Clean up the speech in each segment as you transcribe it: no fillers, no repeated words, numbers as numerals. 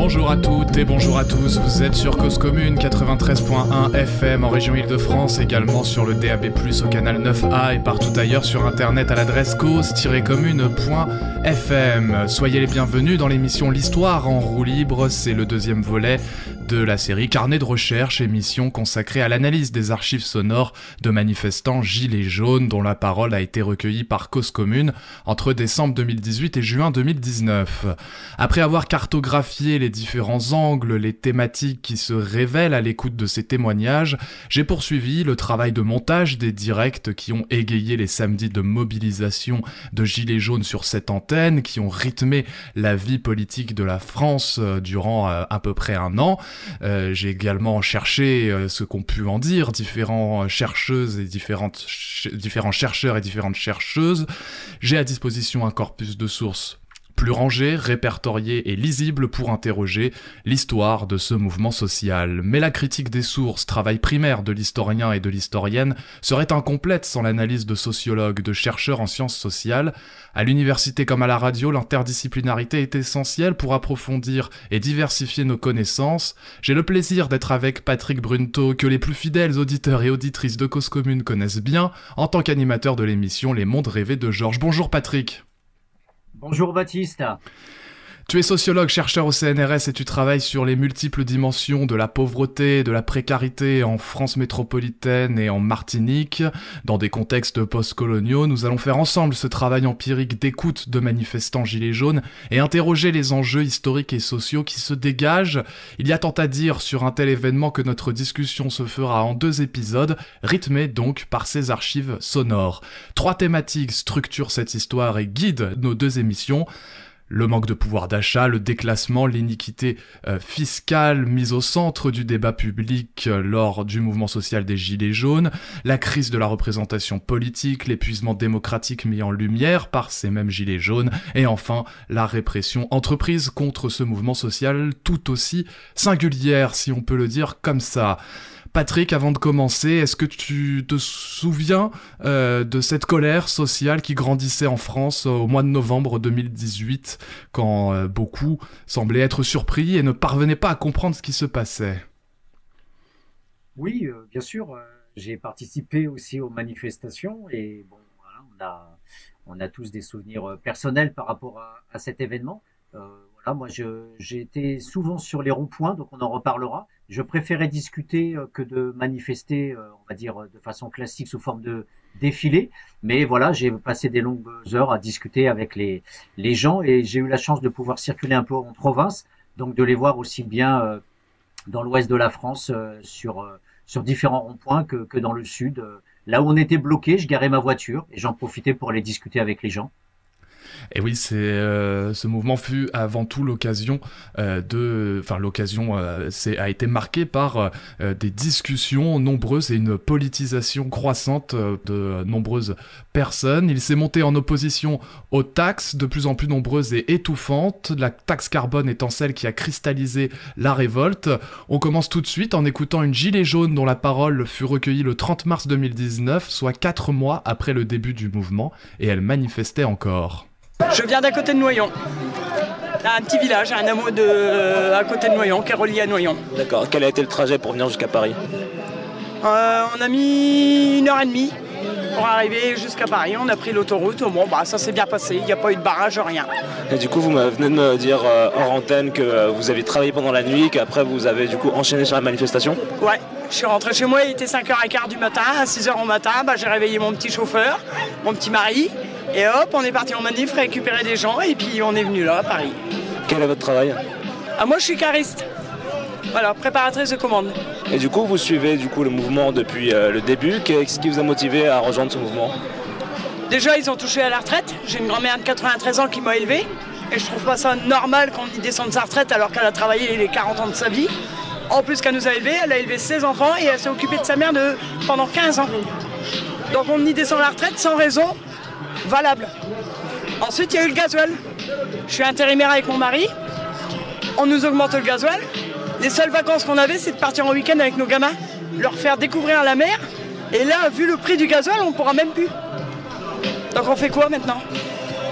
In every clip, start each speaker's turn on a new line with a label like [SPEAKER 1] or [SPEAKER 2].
[SPEAKER 1] Bonjour à toutes et bonjour à tous, vous êtes sur Cause Commune 93.1 FM en région Île-de-France, également sur le DAB+, au canal 9A et partout ailleurs sur internet à l'adresse cause-commune.fm. Soyez les bienvenus dans l'émission L'Histoire en roue libre, c'est le deuxième volet de la série Carnet de recherche, émission consacrée à l'analyse des archives sonores de manifestants gilets jaunes dont la parole a été recueillie par Cause Commune entre décembre 2018 et juin 2019. Après avoir cartographié les différents angles, les thématiques qui se révèlent à l'écoute de ces témoignages, j'ai poursuivi le travail de montage des directs qui ont égayé les samedis de mobilisation de gilets jaunes sur cette antenne, qui ont rythmé la vie politique de la France durant à peu près un an. J'ai également cherché ce qu'ont pu en dire différents chercheuses et différents chercheurs et différentes chercheuses. J'ai à disposition un corpus de sources plus rangé, répertorié et lisible pour interroger l'histoire de ce mouvement social. Mais la critique des sources, travail primaire de l'historien et de l'historienne, serait incomplète sans l'analyse de sociologues, de chercheurs en sciences sociales. À l'université comme à la radio, l'interdisciplinarité est essentielle pour approfondir et diversifier nos connaissances. J'ai le plaisir d'être avec Patrick Brunto, que les plus fidèles auditeurs et auditrices de Cause Commune connaissent bien, en tant qu'animateur de l'émission Les Mondes Rêvés de Georges. Bonjour Patrick.
[SPEAKER 2] Bonjour Baptiste.
[SPEAKER 1] Tu es sociologue, chercheur au CNRS et tu travailles sur les multiples dimensions de la pauvreté, de la précarité en France métropolitaine et en Martinique. Dans des contextes post-coloniaux, nous allons faire ensemble ce travail empirique d'écoute de manifestants gilets jaunes et interroger les enjeux historiques et sociaux qui se dégagent. Il y a tant à dire sur un tel événement que notre discussion se fera en 2 épisodes, rythmés donc par ces archives sonores. 3 thématiques structurent cette histoire et guident nos 2 émissions. Le manque de pouvoir d'achat, le déclassement, l'iniquité fiscale mise au centre du débat public lors du mouvement social des Gilets jaunes, la crise de la représentation politique, l'épuisement démocratique mis en lumière par ces mêmes Gilets jaunes, et enfin la répression entreprise contre ce mouvement social tout aussi singulière, si on peut le dire comme ça. Patrick, avant de commencer, est-ce que tu te souviens de cette colère sociale qui grandissait en France au mois de novembre 2018, quand beaucoup semblaient être surpris et ne parvenaient pas à comprendre ce qui se passait ?
[SPEAKER 2] Oui, bien sûr. J'ai participé aussi aux manifestations et bon, voilà, on a tous des souvenirs personnels par rapport à cet événement. Moi, j'ai été souvent sur les ronds-points, donc on en reparlera. Je préférais discuter que de manifester, on va dire, de façon classique sous forme de défilé. Mais voilà, j'ai passé des longues heures à discuter avec les gens et j'ai eu la chance de pouvoir circuler un peu en province, donc de les voir aussi bien dans l'ouest de la France sur différents ronds-points que dans le sud. Là où on était bloqué, je garais ma voiture et j'en profitais pour aller discuter avec les gens.
[SPEAKER 1] Et oui, ce mouvement fut avant tout l'occasion a été marqué par des discussions nombreuses et une politisation croissante de nombreuses personnes. Il s'est monté en opposition aux taxes, de plus en plus nombreuses et étouffantes, la taxe carbone étant celle qui a cristallisé la révolte. On commence tout de suite en écoutant une gilet jaune dont la parole fut recueillie le 30 mars 2019, soit 4 mois après le début du mouvement, et elle manifestait encore.
[SPEAKER 3] Je viens d'à côté de Noyon. Un petit village, un hameau à côté de Noyon, qui est relié à Noyon.
[SPEAKER 4] D'accord. Quel a été le trajet pour venir jusqu'à Paris ?
[SPEAKER 3] On a mis 1h30 pour arriver jusqu'à Paris. On a pris l'autoroute. Bon, ça s'est bien passé. Il n'y a pas eu de barrage, rien.
[SPEAKER 4] Et du coup, vous venez de me dire hors antenne que vous avez travaillé pendant la nuit, qu'après vous avez du coup enchaîné sur la manifestation ?
[SPEAKER 3] Ouais. Je suis rentré chez moi, il était 5h15 du matin. À 6h au matin, j'ai réveillé mon petit chauffeur, mon petit mari. Et hop, on est parti en manif, récupérer des gens, et puis on est venu là, à Paris.
[SPEAKER 4] Quel est votre travail ?
[SPEAKER 3] Moi, je suis cariste. Voilà, préparatrice de commande.
[SPEAKER 4] Et du coup, vous suivez le mouvement depuis le début. Qu'est-ce qui vous a motivé à rejoindre ce mouvement ?
[SPEAKER 3] Déjà, ils ont touché à la retraite. J'ai une grand-mère de 93 ans qui m'a élevé. Et je trouve pas ça normal qu'on y descende sa retraite alors qu'elle a travaillé les 40 ans de sa vie. En plus qu'elle nous a élevés, elle a élevé 16 enfants et elle s'est occupée de sa mère pendant 15 ans. Donc on y descend la retraite sans raison valable. Ensuite, il y a eu le gasoil. Je suis intérimaire avec mon mari. On nous augmente le gasoil. Les seules vacances qu'on avait, c'est de partir en week-end avec nos gamins, leur faire découvrir la mer. Et là, vu le prix du gasoil, on ne pourra même plus. Donc on fait quoi maintenant ?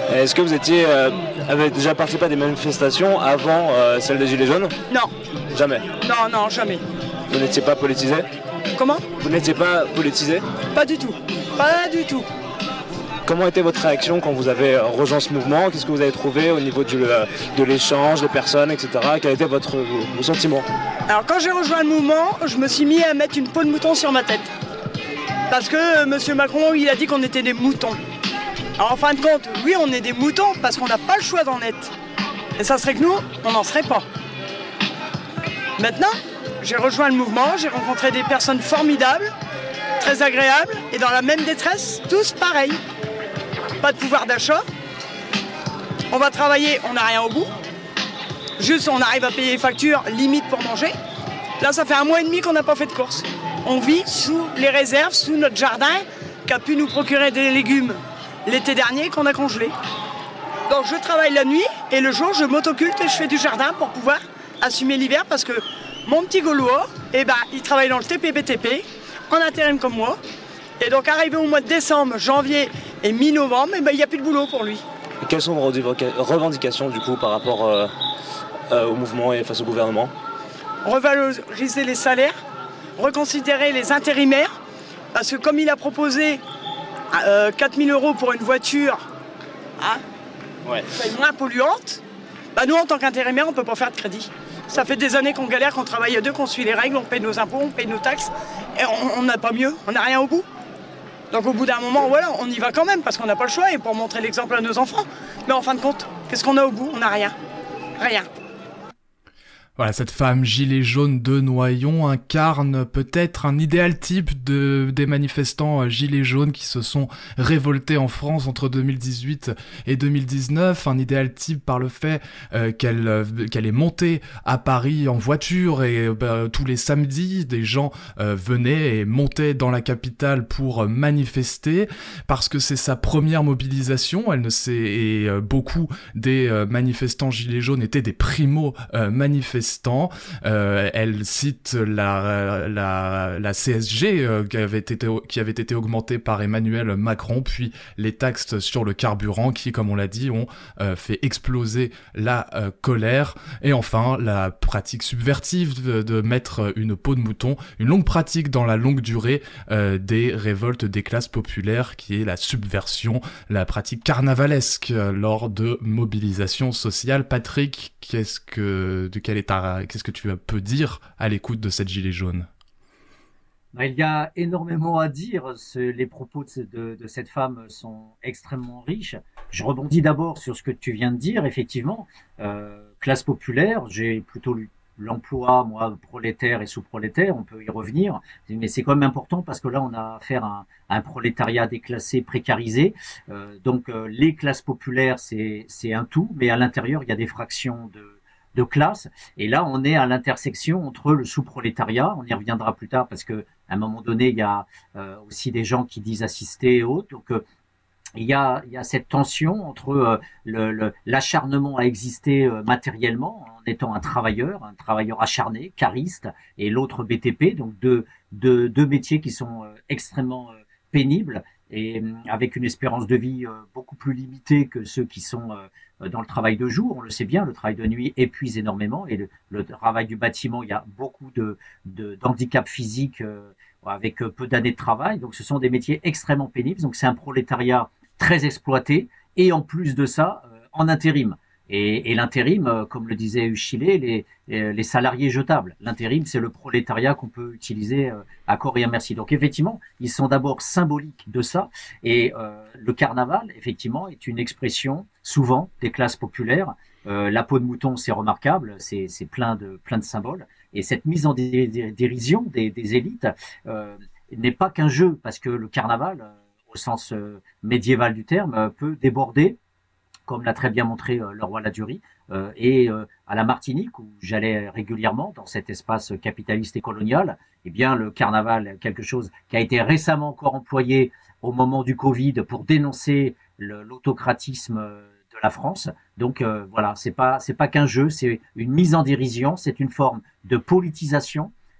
[SPEAKER 4] Est-ce que vous avez déjà participé à des manifestations avant celle des Gilets jaunes?
[SPEAKER 3] Non.
[SPEAKER 4] Jamais?
[SPEAKER 3] Non, jamais.
[SPEAKER 4] Vous n'étiez pas politisé?
[SPEAKER 3] Comment?
[SPEAKER 4] Vous n'étiez pas politisé?
[SPEAKER 3] Pas du tout. Pas du tout.
[SPEAKER 4] Comment était votre réaction quand vous avez rejoint ce mouvement? Qu'est-ce que vous avez trouvé au niveau de l'échange, des personnes, etc. Quel était vos sentiments?
[SPEAKER 3] Alors quand j'ai rejoint le mouvement, je me suis mis à mettre une peau de mouton sur ma tête. Parce que M. Macron, il a dit qu'on était des moutons. Alors en fin de compte, oui, on est des moutons parce qu'on n'a pas le choix d'en être. Et ça serait que nous, on n'en serait pas. Maintenant, j'ai rejoint le mouvement, j'ai rencontré des personnes formidables, très agréables, et dans la même détresse, tous pareils. Pas de pouvoir d'achat, on va travailler, on n'a rien au bout. Juste, on arrive à payer les factures, limite pour manger. Là, ça fait 1 mois et demi qu'on n'a pas fait de course. On vit sous les réserves, sous notre jardin, qui a pu nous procurer des légumes l'été dernier qu'on a congelés. Donc, je travaille la nuit et le jour, je m'autoculte et je fais du jardin pour pouvoir assumer l'hiver parce que mon petit Gaulois, il travaille dans le TPBTP, en intérim comme moi. Et donc, arrivé au mois de décembre, janvier et mi-novembre, il n'y a plus de boulot pour lui.
[SPEAKER 4] Et quelles sont vos revendications, du coup, par rapport au mouvement et face au gouvernement?
[SPEAKER 3] Revaloriser les salaires, reconsidérer les intérimaires, parce que comme il a proposé 4 000 € pour une voiture moins polluante, nous, en tant qu'intérimaires, on ne peut pas faire de crédit. Ça fait des années qu'on galère, qu'on travaille à deux, qu'on suit les règles, on paye nos impôts, on paye nos taxes, et on n'a pas mieux, on n'a rien au bout. Donc au bout d'un moment, voilà, on y va quand même, parce qu'on n'a pas le choix, et pour montrer l'exemple à nos enfants. Mais en fin de compte, qu'est-ce qu'on a au bout? On n'a rien. Rien.
[SPEAKER 1] Voilà, cette femme gilet jaune de Noyon incarne peut-être un idéal type des manifestants gilets jaunes qui se sont révoltés en France entre 2018 et 2019. Un idéal type par le fait qu'elle est montée à Paris en voiture et tous les samedis, des gens venaient et montaient dans la capitale pour manifester parce que c'est sa première mobilisation. Et beaucoup des manifestants gilets jaunes étaient des primo-manifestants. Elle cite la CSG qui avait été augmentée par Emmanuel Macron, puis les taxes sur le carburant qui, comme on l'a dit, ont fait exploser la colère. Et enfin, la pratique subversive de mettre une peau de mouton, une longue pratique dans la longue durée des révoltes des classes populaires, qui est la subversion, la pratique carnavalesque lors de mobilisations sociales. Patrick, qu'est-ce que tu peux dire à l'écoute de cette gilet jaune?
[SPEAKER 2] Il y a énormément à dire. Les propos de cette femme sont extrêmement riches. Je rebondis d'abord sur ce que tu viens de dire. Effectivement, classe populaire, j'ai plutôt lu l'emploi, moi, prolétaire et sous-prolétaire, on peut y revenir, mais c'est quand même important parce que là, on a affaire à un prolétariat déclassé, précarisé. Donc, les classes populaires, c'est un tout, mais à l'intérieur, il y a des fractions de classe. Et là, on est à l'intersection entre le sous-prolétariat, on y reviendra plus tard parce que à un moment donné, il y a aussi des gens qui disent assister et autres. Donc, il y a cette tension entre l'acharnement à exister matériellement en étant un travailleur acharné, cariste, et l'autre BTP, donc deux métiers qui sont extrêmement pénibles et avec une espérance de vie beaucoup plus limitée que ceux qui sont dans le travail de jour. On le sait bien, le travail de nuit épuise énormément et le travail du bâtiment, il y a beaucoup d'handicaps physiques avec peu d'années de travail. Donc ce sont des métiers extrêmement pénibles. Donc c'est un prolétariat très exploité et en plus de ça, en intérim. Et l'intérim, comme le disait Uchilé, les salariés jetables. L'intérim, c'est le prolétariat qu'on peut utiliser à corps et à merci. Donc effectivement, ils sont d'abord symboliques de ça. Et le carnaval, effectivement, est une expression souvent des classes populaires. La peau de mouton, c'est remarquable, c'est plein de symboles. Et cette mise en dérision des élites n'est pas qu'un jeu, parce que le carnaval, au sens médiéval du terme, peut déborder, comme l'a très bien montré le roi Ladurie, et à la Martinique, où j'allais régulièrement dans cet espace capitaliste et colonial, eh bien le carnaval, quelque chose qui a été récemment encore employé au moment du Covid pour dénoncer l'autocratisme de la France. Donc voilà, c'est pas qu'un jeu, c'est une mise en dérision, c'est une forme de politisation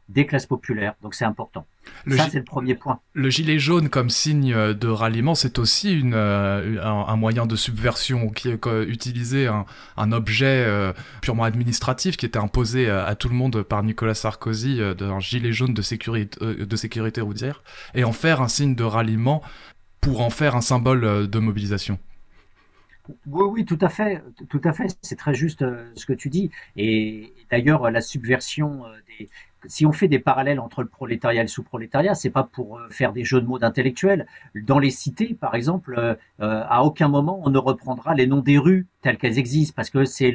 [SPEAKER 2] des classes populaires. Donc c'est important. C'est le premier point.
[SPEAKER 1] Le gilet jaune comme signe de ralliement, c'est aussi un moyen de subversion qui utilisait un objet purement administratif qui était imposé à tout le monde par Nicolas Sarkozy, d'un gilet jaune de sécurité routière, et en faire un signe de ralliement pour en faire un symbole de mobilisation.
[SPEAKER 2] Oui, tout à fait. C'est très juste ce que tu dis. Et d'ailleurs, la subversion si on fait des parallèles entre le prolétariat et le sous-prolétariat, c'est pas pour faire des jeux de mots d'intellectuels. Dans les cités, par exemple, à aucun moment on ne reprendra les noms des rues telles qu'elles existent, parce que c'est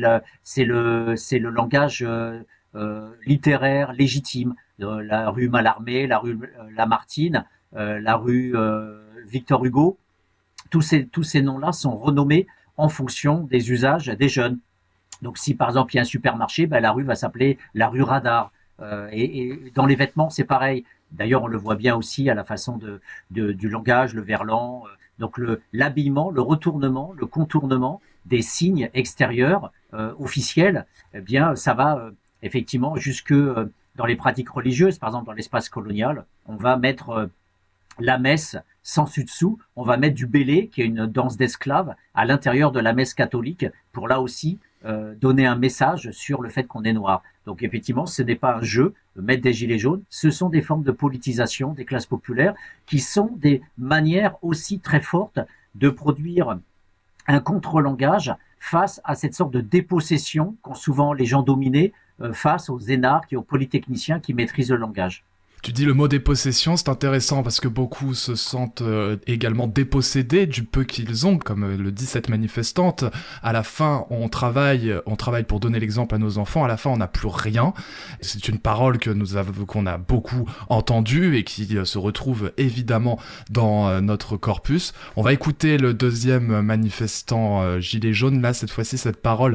[SPEAKER 2] le langage littéraire légitime. La rue Mallarmé, la rue Lamartine, la rue Victor Hugo. Tous ces noms-là sont renommés en fonction des usages des jeunes. Donc si par exemple il y a un supermarché, la rue va s'appeler la rue Radar. Et dans les vêtements, c'est pareil. D'ailleurs, on le voit bien aussi à la façon du langage, le verlan. Donc l'habillement, le retournement, le contournement des signes extérieurs officiels, eh bien, ça va effectivement jusque dans les pratiques religieuses. Par exemple, dans l'espace colonial, on va mettre la messe sans dessus, on va mettre du bélé, qui est une danse d'esclaves, à l'intérieur de la messe catholique, pour là aussi donner un message sur le fait qu'on est noir. Donc effectivement, ce n'est pas un jeu, mettre des gilets jaunes, ce sont des formes de politisation des classes populaires qui sont des manières aussi très fortes de produire un contre-langage face à cette sorte de dépossession qu'ont souvent les gens dominés face aux énarques et aux polytechniciens qui maîtrisent le langage.
[SPEAKER 1] Tu dis le mot dépossession, c'est intéressant parce que beaucoup se sentent également dépossédés du peu qu'ils ont, comme le dit cette manifestante. À la fin, on travaille pour donner l'exemple à nos enfants. À la fin, on n'a plus rien. C'est une parole qu'on a beaucoup entendue et qui se retrouve évidemment dans notre corpus. On va écouter le deuxième manifestant gilet jaune. Là, cette fois-ci, cette parole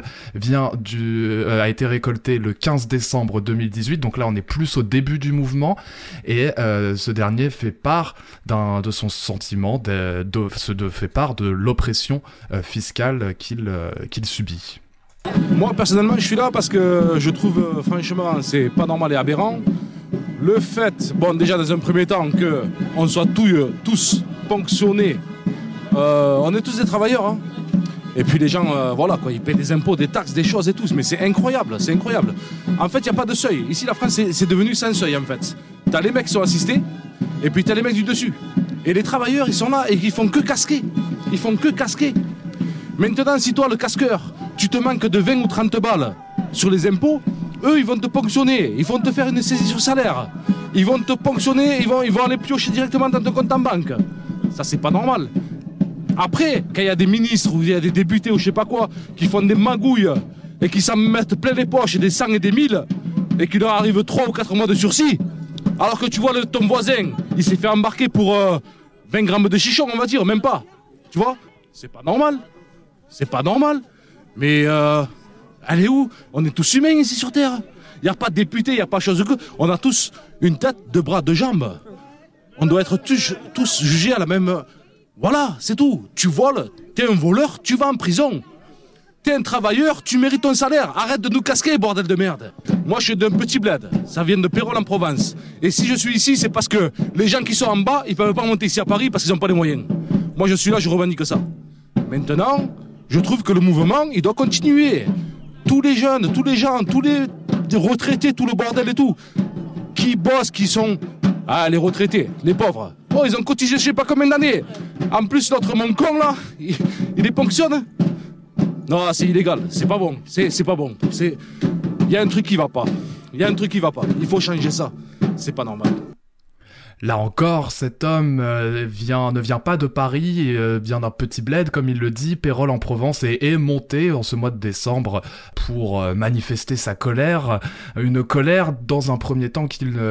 [SPEAKER 1] a été récoltée le 15 décembre 2018. Donc là, on est plus au début du mouvement. Et ce dernier fait part de son sentiment, fait part de l'oppression fiscale qu'il subit.
[SPEAKER 5] Moi personnellement je suis là parce que je trouve franchement c'est pas normal et aberrant. Le fait, déjà dans un premier temps qu'on soit tous ponctionnés, on est tous des travailleurs, hein. Et puis les gens, ils payent des impôts, des taxes, des choses et tout, mais c'est incroyable. En fait, il n'y a pas de seuil. Ici, la France, c'est devenu sans seuil, en fait. T'as les mecs qui sont assistés, et puis t'as les mecs du dessus. Et les travailleurs, ils sont là, et ils font que casquer. Maintenant, si toi, le casqueur, tu te manques de 20 ou 30 balles sur les impôts, eux, ils vont te ponctionner, ils vont te faire une saisie sur salaire. Ils vont te ponctionner, ils vont aller piocher directement dans ton compte en banque. Ça, c'est pas normal. Après, quand il y a des ministres ou il y a des députés ou je sais pas quoi qui font des magouilles et qui s'en mettent plein les poches, des 100 et des 1000 et qu'il leur arrive 3 ou 4 mois de sursis, alors que tu vois ton voisin, il s'est fait embarquer pour 20 grammes de chichon, on va dire, même pas. Tu vois, c'est pas normal. Mais elle est où? On est tous humains ici sur Terre. Il n'y a pas de député, il n'y a pas chose que... On a tous une tête, deux bras, deux jambes. On doit être tous jugés à la même... Voilà, c'est tout. Tu voles, t'es un voleur, tu vas en prison. T'es un travailleur, tu mérites ton salaire. Arrête de nous casquer, bordel de merde. Moi, je suis d'un petit bled. Ça vient de Pérols en Provence. Et si je suis ici, c'est parce que les gens qui sont en bas, ils peuvent pas monter ici à Paris parce qu'ils n'ont pas les moyens. Moi, je suis là, je revendique ça. Maintenant, je trouve que le mouvement, il doit continuer. Tous les jeunes, tous les gens, tous les retraités, tout le bordel et tout, qui bossent, qui sont... Ah, les retraités, les pauvres. Oh, ils ont cotisé je sais pas combien d'années. En plus, notre mon con, là, il les ponctionne. Non, c'est illégal, c'est pas bon, c'est pas bon. Il y a un truc qui va pas. Il faut changer ça. C'est pas normal.
[SPEAKER 1] Là encore, cet homme ne vient pas de Paris, vient d'un petit bled, comme il le dit, Pérols en Provence, et est monté en ce mois de décembre pour manifester sa colère. Une colère, dans un premier temps,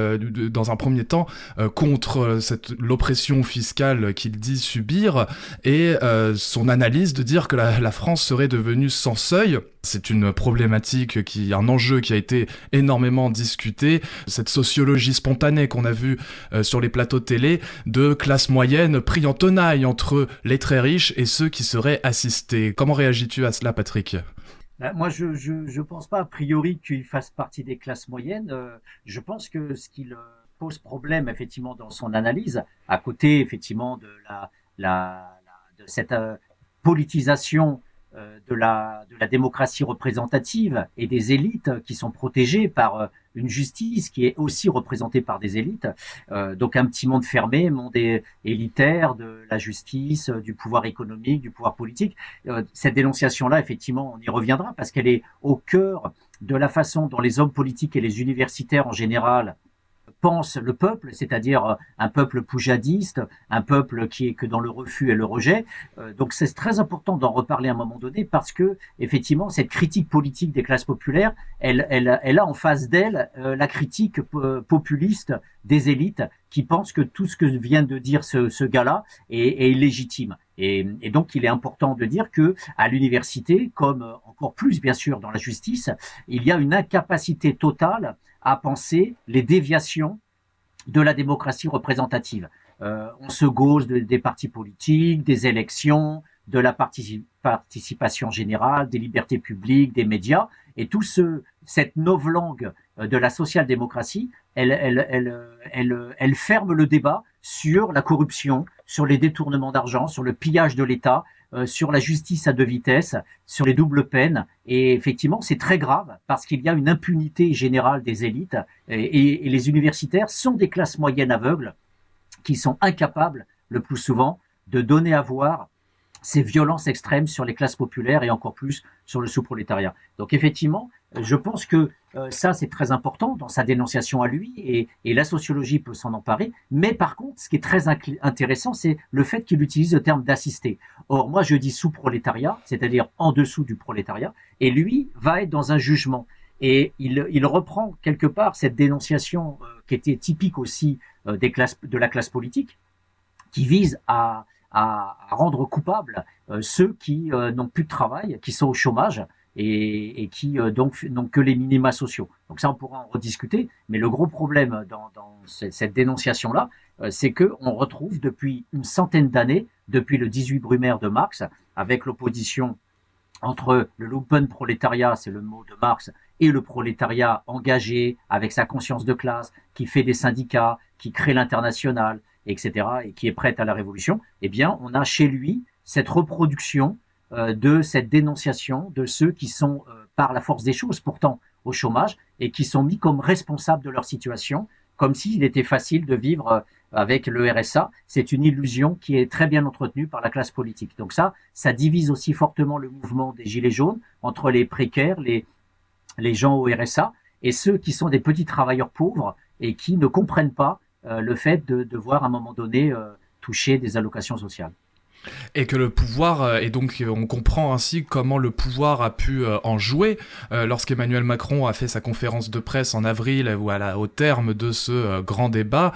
[SPEAKER 1] contre l'oppression fiscale qu'il dit subir, et son analyse de dire que la France serait devenue sans seuil. C'est une problématique, un enjeu qui a été énormément discuté. Cette sociologie spontanée qu'on a vue sur les plateaux télé de classe moyenne pris en tenaille entre les très riches et ceux qui seraient assistés. Comment réagis-tu à cela, Patrick ?
[SPEAKER 2] Moi, je pense pas a priori qu'il fasse partie des classes moyennes. Je pense que ce qui le pose problème, effectivement, dans son analyse, à côté, effectivement, de de cette politisation de la démocratie représentative et des élites qui sont protégées par une justice qui est aussi représentée par des élites. Donc un petit monde fermé, monde élitaire de la justice, du pouvoir économique, du pouvoir politique. Cette dénonciation-là, effectivement, on y reviendra parce qu'elle est au cœur de la façon dont les hommes politiques et les universitaires en général pense le peuple, c'est-à-dire un peuple poujadiste, un peuple qui est que dans le refus et le rejet. Donc c'est très important d'en reparler à un moment donné parce que effectivement cette critique politique des classes populaires, elle a en face d'elle la critique populiste des élites qui pensent que tout ce que vient de dire ce gars-là est illégitime. Et donc, il est important de dire que à l'université, comme encore plus bien sûr dans la justice, il y a une incapacité totale à penser les déviations de la démocratie représentative. On se gauze des partis politiques, des élections, de la participation générale, des libertés publiques, des médias, et cette novlangue de la social-démocratie, elle ferme le débat sur la corruption, sur les détournements d'argent, sur le pillage de l'État, sur la justice à deux vitesses, sur les doubles peines. Et effectivement, c'est très grave parce qu'il y a une impunité générale des élites et les universitaires sont des classes moyennes aveugles qui sont incapables, le plus souvent, de donner à voir ces violences extrêmes sur les classes populaires et encore plus sur le sous-prolétariat. Donc effectivement, je pense que ça c'est très important dans sa dénonciation à lui et la sociologie peut s'en emparer. Mais par contre, ce qui est très intéressant, c'est le fait qu'il utilise le terme d'assister. Or, moi je dis sous-prolétariat, c'est-à-dire en dessous du prolétariat, et lui va être dans un jugement. Et il reprend quelque part cette dénonciation qui était typique aussi de la classe politique, qui vise à rendre coupables ceux qui n'ont plus de travail, qui sont au chômage et qui donc n'ont que les minima sociaux. Donc ça, on pourra en rediscuter, mais le gros problème dans cette dénonciation-là, c'est qu'on retrouve depuis une centaine d'années, depuis le 18 Brumaire de Marx, avec l'opposition entre le lumpenprolétariat, c'est le mot de Marx, et le prolétariat engagé avec sa conscience de classe, qui fait des syndicats, qui crée l'international, etc., et qui est prête à la révolution, eh bien, on a chez lui cette reproduction de cette dénonciation de ceux qui sont, par la force des choses, pourtant au chômage, et qui sont mis comme responsables de leur situation, comme s'il était facile de vivre avec le RSA. C'est une illusion qui est très bien entretenue par la classe politique. Donc ça divise aussi fortement le mouvement des Gilets jaunes entre les précaires, les gens au RSA, et ceux qui sont des petits travailleurs pauvres et qui ne comprennent pas le fait de devoir à un moment donné toucher des allocations sociales.
[SPEAKER 1] Et que le pouvoir, et donc on comprend ainsi comment le pouvoir a pu en jouer lorsqu'Emmanuel Macron a fait sa conférence de presse en avril ou au terme de ce grand débat,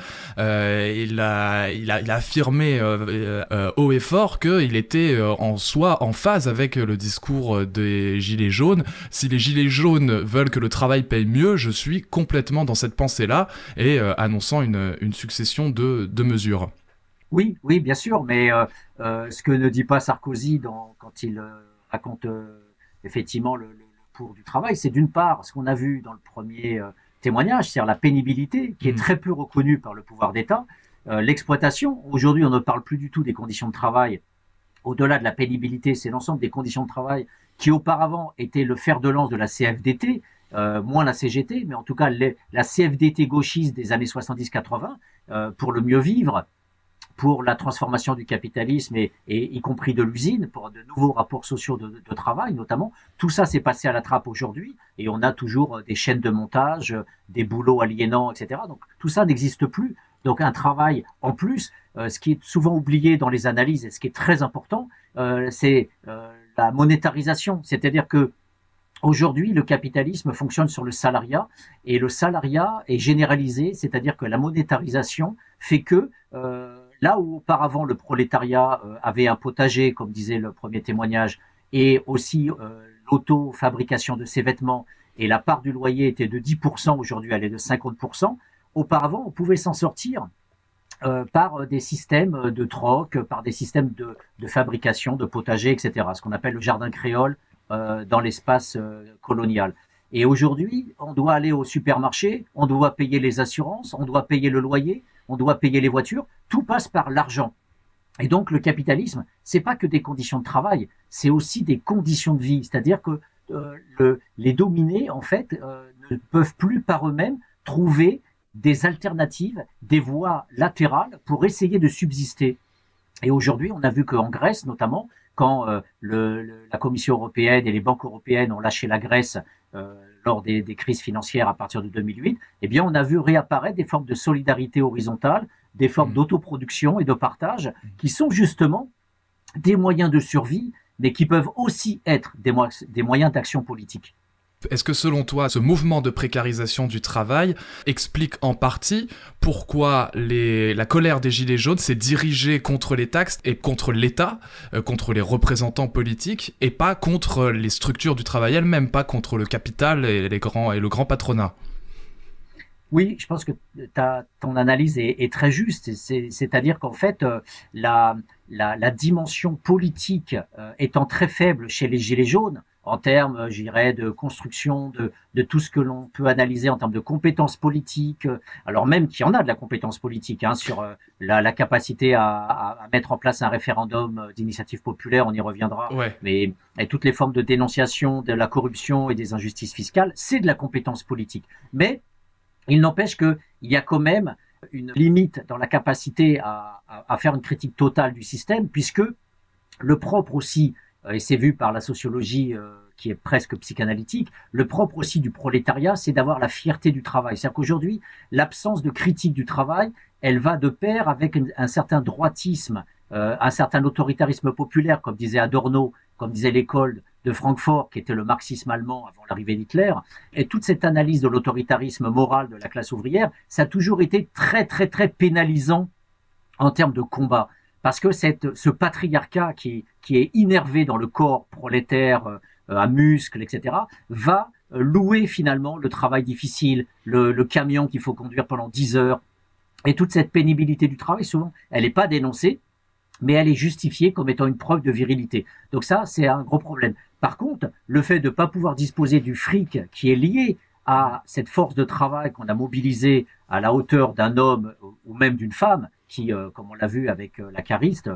[SPEAKER 1] il a affirmé haut et fort qu'il était en soi en phase avec le discours des Gilets jaunes. Si les Gilets jaunes veulent que le travail paye mieux, je suis complètement dans cette pensée-là, et annonçant une succession de mesures.
[SPEAKER 2] Oui, bien sûr, mais ce que ne dit pas Sarkozy quand il raconte effectivement le pour du travail, c'est d'une part ce qu'on a vu dans le premier témoignage, c'est-à-dire la pénibilité qui est très peu reconnue par le pouvoir d'État, l'exploitation. Aujourd'hui, on ne parle plus du tout des conditions de travail. Au-delà de la pénibilité, c'est l'ensemble des conditions de travail qui auparavant étaient le fer de lance de la CFDT, moins la CGT, mais en tout cas la CFDT gauchiste des années 70-80, pour le mieux vivre, pour la transformation du capitalisme et y compris de l'usine, pour de nouveaux rapports sociaux de travail notamment. Tout ça s'est passé à la trappe aujourd'hui et on a toujours des chaînes de montage, des boulots aliénants, etc. Donc tout ça n'existe plus. Donc un travail en plus, ce qui est souvent oublié dans les analyses et ce qui est très important, c'est la monétarisation. C'est-à-dire que aujourd'hui, le capitalisme fonctionne sur le salariat et le salariat est généralisé, c'est-à-dire que la monétarisation fait que là où auparavant le prolétariat avait un potager, comme disait le premier témoignage, et aussi l'auto-fabrication de ses vêtements, et la part du loyer était de 10%, aujourd'hui elle est de 50%, auparavant on pouvait s'en sortir par des systèmes de troc, par des systèmes de fabrication, de potager, etc. Ce qu'on appelle le jardin créole dans l'espace colonial. Et aujourd'hui, on doit aller au supermarché, on doit payer les assurances, on doit payer le loyer, on doit payer les voitures. Tout passe par l'argent. Et donc, le capitalisme, c'est pas que des conditions de travail, c'est aussi des conditions de vie. C'est-à-dire que les dominés, en fait, ne peuvent plus par eux-mêmes trouver des alternatives, des voies latérales pour essayer de subsister. Et aujourd'hui, on a vu qu'en Grèce, notamment, quand la Commission européenne et les banques européennes ont lâché la Grèce lors des crises financières à partir de 2008, eh bien, on a vu réapparaître des formes de solidarité horizontale, des formes d'autoproduction et de partage, qui sont justement des moyens de survie, mais qui peuvent aussi être des moyens d'action politique.
[SPEAKER 1] Est-ce que selon toi, ce mouvement de précarisation du travail explique en partie pourquoi la colère des Gilets jaunes s'est dirigée contre les taxes et contre l'État, contre les représentants politiques, et pas contre les structures du travail elles-mêmes, pas contre le capital et le grand patronat?
[SPEAKER 2] Oui, je pense que ton analyse est très juste. C'est-à-dire qu'en fait, la dimension politique étant très faible chez les Gilets jaunes, en termes, je dirais, de construction de tout ce que l'on peut analyser en termes de compétences politiques, alors même qu'il y en a de la compétence politique sur la capacité à mettre en place un référendum d'initiative populaire, on y reviendra,
[SPEAKER 1] ouais.
[SPEAKER 2] Mais et toutes les formes de dénonciation de la corruption et des injustices fiscales, c'est de la compétence politique. Mais il n'empêche qu'il y a quand même une limite dans la capacité à faire une critique totale du système, puisque le propre aussi, et c'est vu par la sociologie qui est presque psychanalytique, le propre aussi du prolétariat, c'est d'avoir la fierté du travail. C'est-à-dire qu'aujourd'hui, l'absence de critique du travail, elle va de pair avec un certain droitisme, un certain autoritarisme populaire, comme disait Adorno, comme disait l'école de Francfort, qui était le marxisme allemand avant l'arrivée d'Hitler. Et toute cette analyse de l'autoritarisme moral de la classe ouvrière, ça a toujours été très, très, très pénalisant en termes de combat. Parce que ce patriarcat qui est innervé dans le corps prolétaire, à muscles, etc., va louer finalement le travail difficile, le camion qu'il faut conduire pendant 10 heures. Et toute cette pénibilité du travail, souvent, elle n'est pas dénoncée, mais elle est justifiée comme étant une preuve de virilité. Donc ça, c'est un gros problème. Par contre, le fait de ne pas pouvoir disposer du fric qui est lié à cette force de travail qu'on a mobilisée à la hauteur d'un homme ou même d'une femme, qui, comme on l'a vu avec la cariste,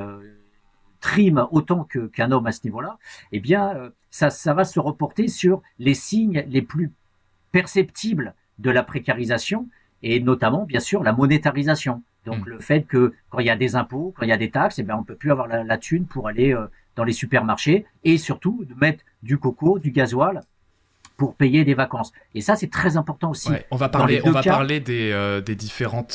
[SPEAKER 2] trime autant qu'un homme à ce niveau-là, eh bien, ça va se reporter sur les signes les plus perceptibles de la précarisation, et notamment, bien sûr, la monétarisation. Donc, le fait que quand il y a des impôts, quand il y a des taxes, eh bien, on peut plus avoir la thune pour aller dans les supermarchés, et surtout de mettre du coco, du gasoil, pour payer des vacances. Et ça, c'est très important aussi.
[SPEAKER 1] Ouais, on va parler des différentes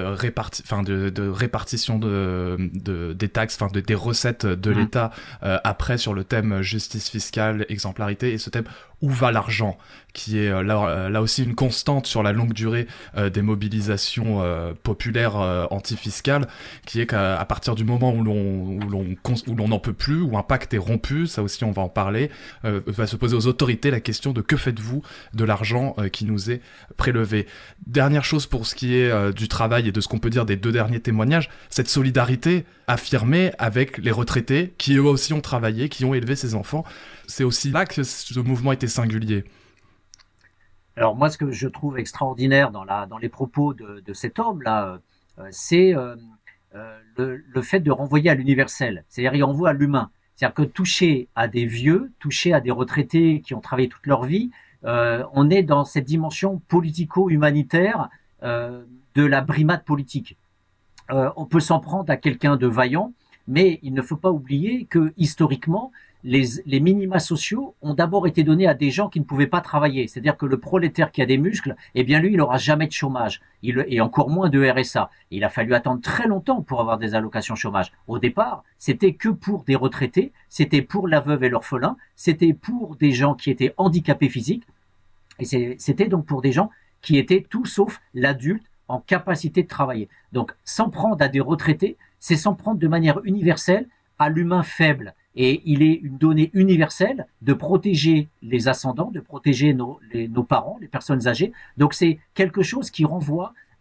[SPEAKER 1] répartitions des taxes, des recettes de l'État après sur le thème justice fiscale, exemplarité, et ce thème où va l'argent, qui est là aussi une constante sur la longue durée des mobilisations populaires antifiscales, qui est qu'à partir du moment où l'on n'en peut plus, où un pacte est rompu, ça aussi on va en parler, va se poser aux autorités la question de que faites-vous de l'argent qui nous est prélevé. Dernière chose pour ce qui est du travail et de ce qu'on peut dire des deux derniers témoignages, cette solidarité affirmée avec les retraités qui eux aussi ont travaillé, qui ont élevé ces enfants. C'est aussi là que ce mouvement était singulier.
[SPEAKER 2] Alors moi, ce que je trouve extraordinaire dans les propos de cet homme-là, c'est le fait de renvoyer à l'universel. C'est-à-dire, il renvoie à l'humain. C'est-à-dire que toucher à des vieux, toucher à des retraités qui ont travaillé toute leur vie, on est dans cette dimension politico-humanitaire de la brimade politique. On peut s'en prendre à quelqu'un de vaillant, mais il ne faut pas oublier que historiquement, les minima sociaux ont d'abord été donnés à des gens qui ne pouvaient pas travailler. C'est-à-dire que le prolétaire qui a des muscles, eh bien lui, il n'aura jamais de chômage, et encore moins de RSA. Il a fallu attendre très longtemps pour avoir des allocations chômage. Au départ, c'était que pour des retraités, c'était pour la veuve et l'orphelin, c'était pour des gens qui étaient handicapés physiques, et c'était donc pour des gens qui étaient tout sauf l'adulte en capacité de travailler. Donc, s'en prendre à des retraités, c'est s'en prendre de manière universelle à l'humain faible. Et il est une donnée universelle de protéger les ascendants, de protéger nos parents, les personnes âgées. Donc c'est quelque chose qui renvoie